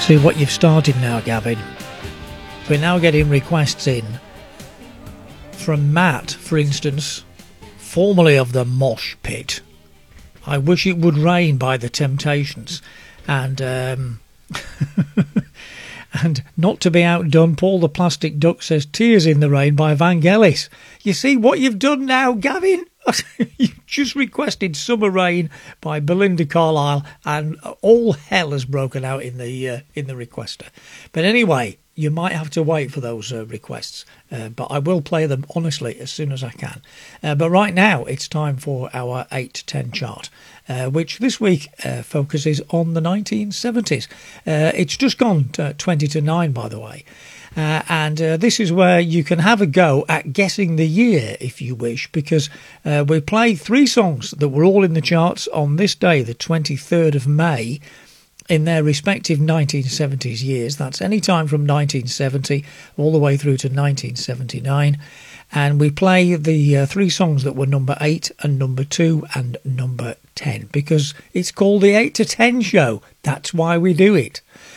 See what you've started now, Gavin. We're now getting requests in from Matt, for instance, formerly of the Mosh Pit. I Wish It Would Rain by The Temptations. And and not to be outdone, Paul the Plastic Duck says Tears in the Rain by Vangelis. You see what you've done now, Gavin? You've just requested Summer Rain by Belinda Carlisle, and all hell has broken out in the requester. But anyway, you might have to wait for those requests, but I will play them honestly as soon as I can. But right now, it's time for our 8 to 10 chart, which this week focuses on the 1970s. It's just gone 20 to 9, by the way. And this is where you can have a go at guessing the year if you wish, because we played 3 songs that were all in the charts on this day, the 23rd of May, in their respective 1970s years. That's any time from 1970 all the way through to 1979. And we play the 3 songs that were number 8 and number 2 and number 10, because it's called the 8 to 10 show. That's why we do it.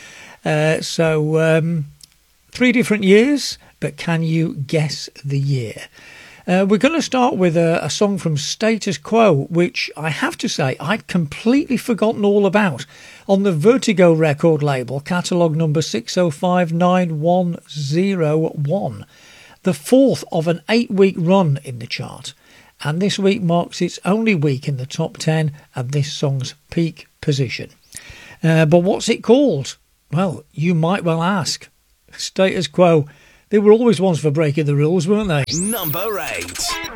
3 different years, but can you guess the year? We're going to start with a song from Status Quo, which I have to say I'd completely forgotten all about, on the Vertigo record label, catalogue number 605901, the 4th of an 8-week run in the chart. And this week marks its only week in the top 10 and this song's peak position. But what's it called? Well, you might well ask. Status Quo. They were always ones for breaking the rules, weren't they? Number 8.